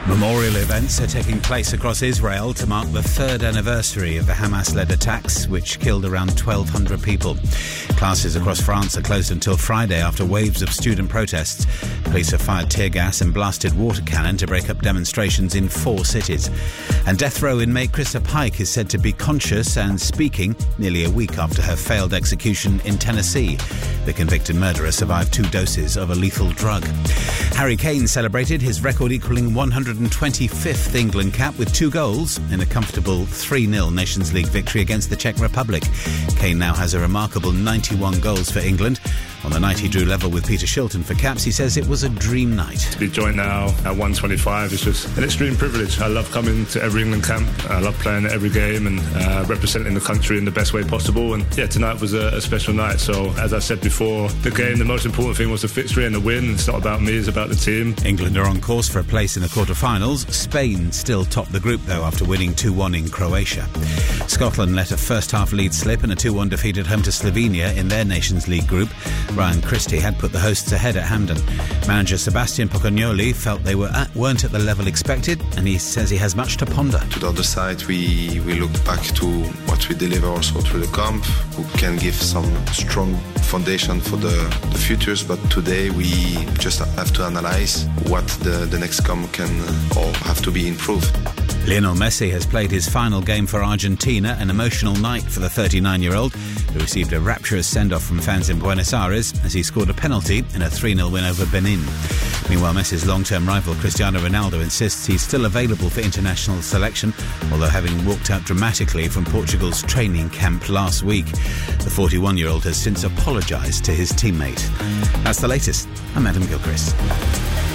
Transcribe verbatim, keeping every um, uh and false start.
Memorial events are taking place across Israel to mark the third anniversary of the Hamas-led attacks, which killed around twelve hundred people. Classes across France are closed until Friday after waves of student protests. Police have fired tear gas and blasted water cannon to break up demonstrations in four cities. And death row inmate Krista Pike is said to be conscious and speaking nearly a week after her failed execution in Tennessee. The convicted murderer survived two doses of a lethal drug. Harry Kane celebrated his record-equalling one hundred twenty-fifth England cap with two goals in a comfortable three nil Nations League victory against the Czech Republic. Kane now has a remarkable ninety-one goals for England. On the night he drew level with Peter Shilton for caps, he says it was a dream night. To be joined now at one twenty-five is just an extreme privilege. I love coming to every England camp. I love playing at every game and uh, representing the country in the best way possible. And yeah, tonight was a, a special night. So as I said before, the game, the most important thing was the victory and the win. It's not about me, it's about the team. England are on course for a place in the quarter-finals. Spain still top the group, though, after winning two one in Croatia. Scotland let a first-half lead slip and a two one defeat at home to Slovenia in their Nations League group. Ryan Christie had put the hosts ahead at Hampden. Manager Sebastian Pocognoli felt they were at, weren't at the level expected, and he says he has much to ponder. To the other side, we, we look back to what we deliver also through the camp, who can give some strong foundation for the, the futures, but today we just have to analyze what the, the next camp can or have to be improved. Lionel Messi has played his final game for Argentina, an emotional night for the thirty-nine-year-old, who received a rapturous send-off from fans in Buenos Aires as he scored a penalty in a three nil win over Benin. Meanwhile, Messi's long-term rival Cristiano Ronaldo insists he's still available for international selection, although having walked out dramatically from Portugal's training camp last week. The forty-one-year-old has since apologised to his teammate. That's the latest. I'm Adam Gilchrist.